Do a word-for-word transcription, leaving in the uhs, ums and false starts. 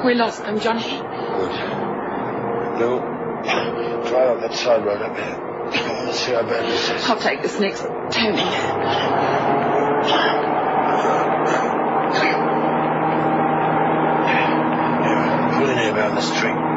We lost them, Johnny. Good. Lou, drive up that side road up there. I want to see how bad this is. I'll take this next. Tony. Yeah, pull in here around this tree.